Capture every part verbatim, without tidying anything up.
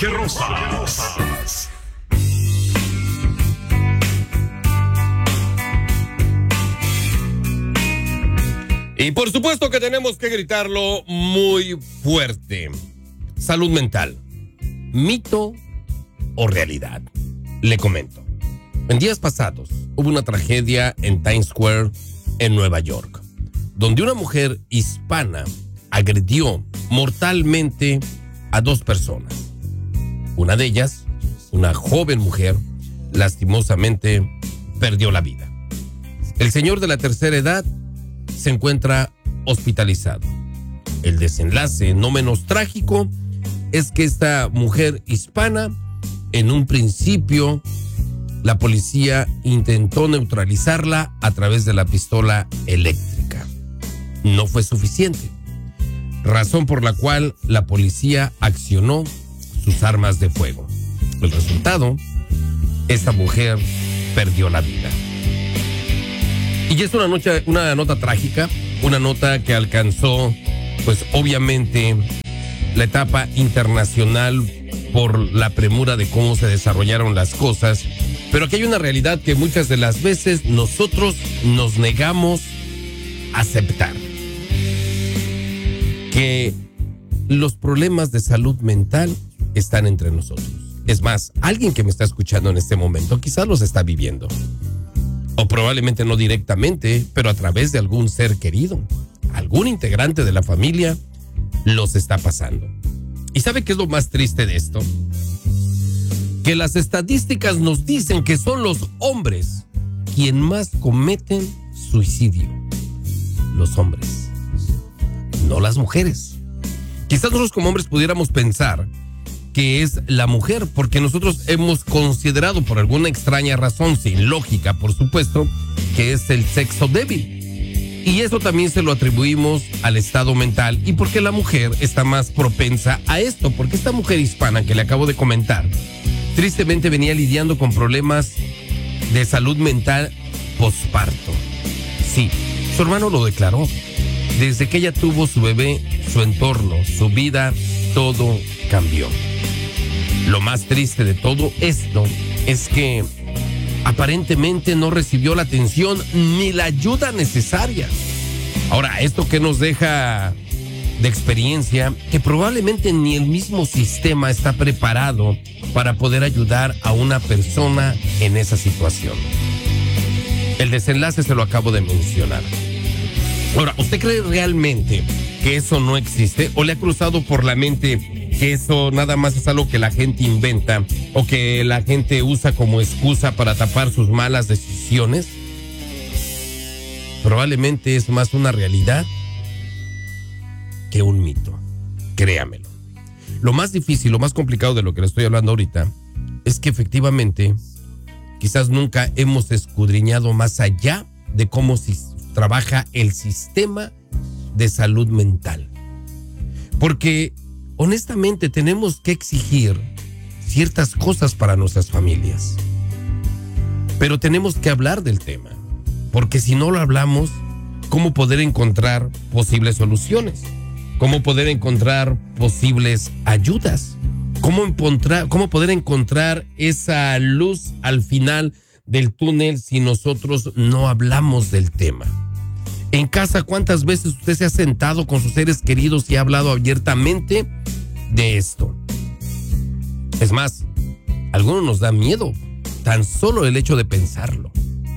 Jorge Rosas. Y por supuesto que tenemos que gritarlo muy fuerte. Salud mental, ¿mito o realidad? Le comento. En días pasados hubo una tragedia en Times Square, en Nueva York, donde una mujer hispana agredió mortalmente a dos personas. Una de ellas, una joven mujer, lastimosamente perdió la vida. El señor de la tercera edad se encuentra hospitalizado. El desenlace no menos trágico es que esta mujer hispana, en un principio, la policía intentó neutralizarla a través de la pistola eléctrica. No fue suficiente, razón por la cual la policía accionó sus armas de fuego. El resultado, esta mujer perdió la vida. Y es una, noche, una nota trágica, una nota que alcanzó, pues obviamente, la etapa internacional por la premura de cómo se desarrollaron las cosas. Pero aquí hay una realidad que muchas de las veces nosotros nos negamos a aceptar. Que los problemas de salud mental están entre nosotros. Es más, alguien que me está escuchando en este momento quizás los está viviendo. O probablemente no directamente, pero a través de algún ser querido, algún integrante de la familia, los está pasando. ¿Y sabe qué es lo más triste de esto? Que las estadísticas nos dicen que son los hombres quien más cometen suicidio. Los hombres, no las mujeres. Quizás nosotros como hombres pudiéramos pensar que es la mujer, porque nosotros hemos considerado por alguna extraña razón, sin lógica por supuesto, que es el sexo débil. Y eso también se lo atribuimos al estado mental y porque la mujer está más propensa a esto, porque esta mujer hispana que le acabo de comentar, tristemente venía lidiando con problemas de salud mental posparto. Sí, su hermano lo declaró. Desde que ella tuvo su bebé, su entorno, su vida, todo cambió. Lo más triste de todo esto es que aparentemente no recibió la atención ni la ayuda necesaria. Ahora, ¿esto qué nos deja de experiencia? Que probablemente ni el mismo sistema está preparado para poder ayudar a una persona en esa situación. El desenlace se lo acabo de mencionar. Ahora, ¿usted cree realmente que eso no existe? ¿O le ha cruzado por la mente que eso nada más es algo que la gente inventa o que la gente usa como excusa para tapar sus malas decisiones? Probablemente es más una realidad que un mito. Créamelo. Lo más difícil, lo más complicado de lo que le estoy hablando ahorita es que efectivamente quizás nunca hemos escudriñado más allá de cómo si trabaja el sistema de salud mental. Porque honestamente tenemos que exigir ciertas cosas para nuestras familias. Pero tenemos que hablar del tema. Porque si no lo hablamos, ¿cómo poder encontrar posibles soluciones? ¿Cómo poder encontrar posibles ayudas? ¿Cómo encontrar, cómo poder encontrar esa luz al final del túnel si nosotros no hablamos del tema? En casa, ¿cuántas veces usted se ha sentado con sus seres queridos y ha hablado abiertamente de esto? Es más, a algunos nos da miedo, tan solo el hecho de pensarlo.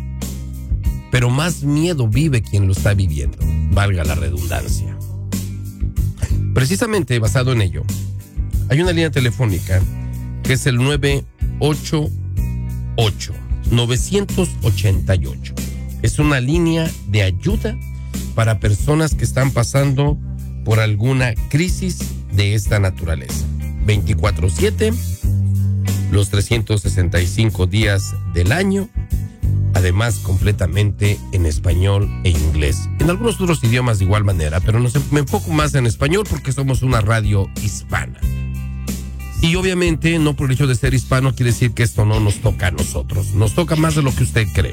Pero más miedo vive quien lo está viviendo, valga la redundancia. Precisamente basado en ello, hay una línea telefónica que es el nueve ocho ocho, nueve ocho ocho. Es una línea de ayuda para personas que están pasando por alguna crisis de esta naturaleza. veinticuatro siete, los trescientos sesenta y cinco días del año, además completamente en español e inglés. En algunos otros idiomas de igual manera, pero no sé, me enfoco más en español porque somos una radio hispana. Y obviamente, no por el hecho de ser hispano quiere decir que esto no nos toca a nosotros. Nos toca más de lo que usted cree.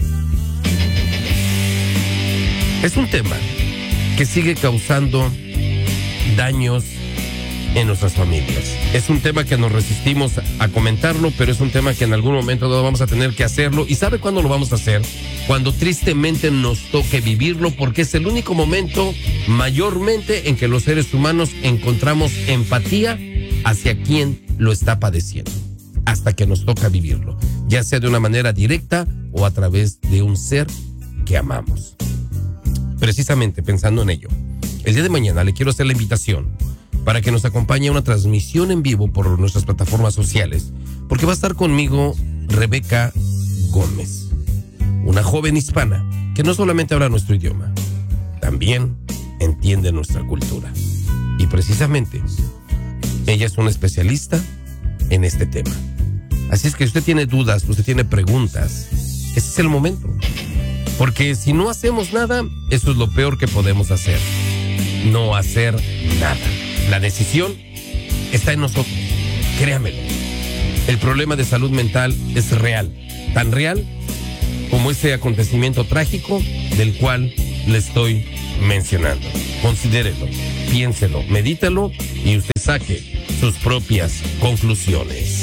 Es un tema que sigue causando daños en nuestras familias. Es un tema que nos resistimos a comentarlo, pero es un tema que en algún momento dado vamos a tener que hacerlo. ¿Y sabe cuándo lo vamos a hacer? Cuando tristemente nos toque vivirlo, porque es el único momento mayormente en que los seres humanos encontramos empatía hacia quien lo está padeciendo, hasta que nos toca vivirlo, ya sea de una manera directa o a través de un ser que amamos. Precisamente pensando en ello, el día de mañana le quiero hacer la invitación para que nos acompañe a una transmisión en vivo por nuestras plataformas sociales, porque va a estar conmigo Rebeca Gómez, una joven hispana que no solamente habla nuestro idioma, también entiende nuestra cultura. Y precisamente, ella es una especialista en este tema. Así es que si usted tiene dudas, usted tiene preguntas, ese es el momento. Porque si no hacemos nada, eso es lo peor que podemos hacer. No hacer nada. La decisión está en nosotros, créamelo. El problema de salud mental es real, tan real como ese acontecimiento trágico del cual le estoy mencionando. Considérelo, piénselo, medítelo y usted saque sus propias conclusiones.